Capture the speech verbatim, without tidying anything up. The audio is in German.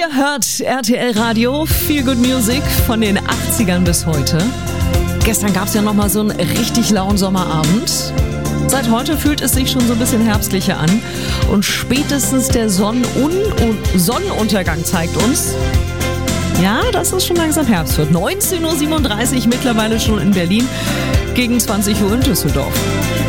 Ihr hört R T L Radio, Feel Good Music von den achtzigern bis heute. Gestern gab es ja nochmal so einen richtig lauen Sommerabend. Seit heute fühlt es sich schon so ein bisschen herbstlicher an. Und spätestens der Sonnenun- Sonnenuntergang zeigt uns, ja, dass es schon langsam Herbst wird. neunzehn Uhr siebenunddreißig mittlerweile schon in Berlin, gegen zwanzig Uhr in Düsseldorf.